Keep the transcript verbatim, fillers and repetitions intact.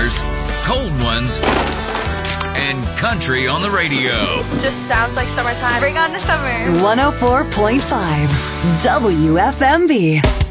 summers, cold ones, and country on the radio. Just sounds like summertime. Bring on the summer. one oh four point five W F M B.